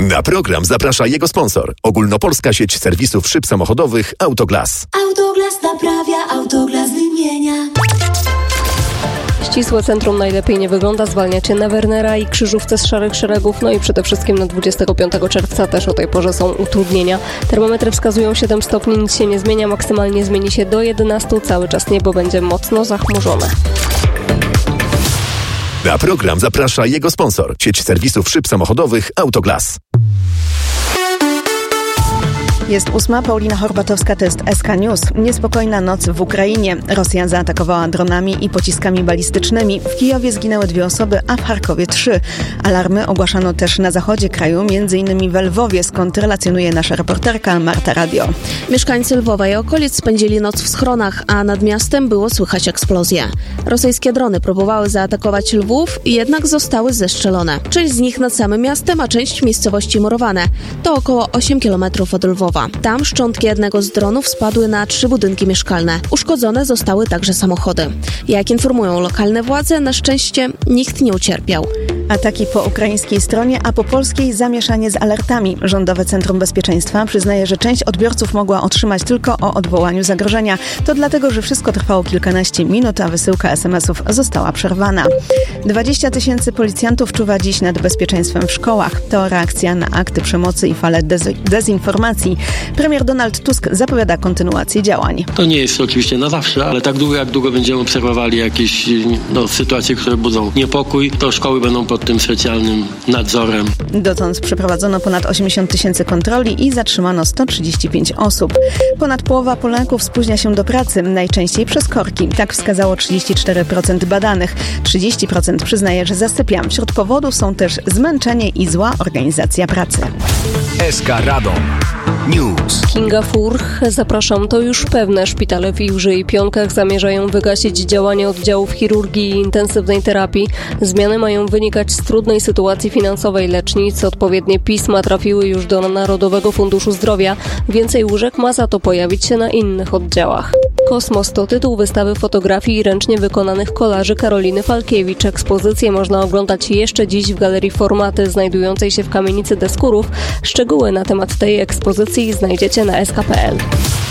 Na program zaprasza jego sponsor. Ogólnopolska sieć serwisów szyb samochodowych Autoglas. Autoglas naprawia, Autoglas wymienia. Ścisłe centrum najlepiej nie wygląda. Zwalniacie na Wernera i Krzyżówce z szarych szeregów. No i przede wszystkim na 25 czerwca też o tej porze są utrudnienia. Termometry wskazują 7 stopni, nic się nie zmienia. Maksymalnie zmieni się do 11. Cały czas niebo będzie mocno zachmurzone. Na program zaprasza jego sponsor. Sieć serwisów szyb samochodowych Autoglas. Jest 8. Paulina Horbatowska, to jest SK News. Niespokojna noc w Ukrainie. Rosja zaatakowała dronami i pociskami balistycznymi. W Kijowie zginęły 2 osoby, a w Charkowie 3. Alarmy ogłaszano też na zachodzie kraju, m.in. w Lwowie, skąd relacjonuje nasza reporterka Marta Radio. Mieszkańcy Lwowa i okolic spędzili noc w schronach, a nad miastem było słychać eksplozje. Rosyjskie drony próbowały zaatakować Lwów, jednak zostały zestrzelone. Część z nich nad samym miastem, a część w miejscowości Morowane. To około 8 km od Lwowa. Tam szczątki jednego z dronów spadły na 3 budynki mieszkalne. Uszkodzone zostały także samochody. Jak informują lokalne władze, na szczęście nikt nie ucierpiał. Ataki po ukraińskiej stronie, a po polskiej zamieszanie z alertami. Rządowe Centrum Bezpieczeństwa przyznaje, że część odbiorców mogła otrzymać tylko o odwołaniu zagrożenia. To dlatego, że wszystko trwało kilkanaście minut, a wysyłka SMS-ów została przerwana. 20 000 policjantów czuwa dziś nad bezpieczeństwem w szkołach. To reakcja na akty przemocy i falę dezinformacji. Premier Donald Tusk zapowiada kontynuację działań. To nie jest oczywiście na zawsze, ale tak długo, jak długo będziemy obserwowali jakieś sytuacje, które budzą niepokój, to szkoły będą pod tym specjalnym nadzorem. Dotąd przeprowadzono ponad 80 000 kontroli i zatrzymano 135 osób. Ponad połowa Polaków spóźnia się do pracy, najczęściej przez korki. Tak wskazało 34% badanych. 30% przyznaje, że zasypia. Wśród powodów są też zmęczenie i zła organizacja pracy. SK Radom News. Kinga Furch, zapraszam, to już pewne. Szpitale w Iłży i Pionkach zamierzają wygasić działanie oddziałów chirurgii i intensywnej terapii. Zmiany mają wynikać z trudnej sytuacji finansowej lecznic. Odpowiednie pisma trafiły już do Narodowego Funduszu Zdrowia. Więcej łóżek ma za to pojawić się na innych oddziałach. Kosmos to tytuł wystawy fotografii i ręcznie wykonanych kolaży Karoliny Falkiewicz. Ekspozycję można oglądać jeszcze dziś w Galerii Formaty znajdującej się w kamienicy Deskurów. Szczegóły na temat tej ekspozycji znajdziecie na sk.pl.